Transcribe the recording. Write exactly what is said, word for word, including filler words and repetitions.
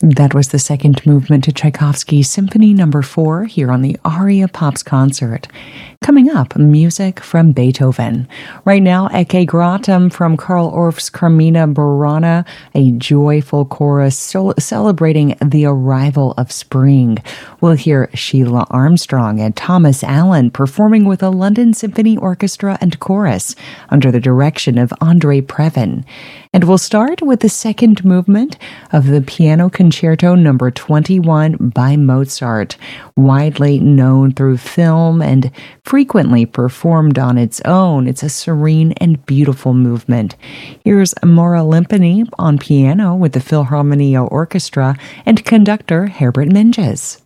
That was the second movement to Tchaikovsky's Symphony Number four here on the Aria Pops concert. Coming up, music from Beethoven. Right now, Ecce Gratum from Karl Orff's Carmina Burana, a joyful chorus so celebrating the arrival of spring. We'll hear Sheila Armstrong and Thomas Allen performing with a London Symphony Orchestra and Chorus under the direction of Andre Previn. And we'll start with the second movement of the Piano Concerto Number twenty-one by Mozart, widely known through film and frequently performed on its own. It's a serene and beautiful movement. Here's Maura Limpany on piano with the Philharmonia Orchestra and conductor Herbert Menges.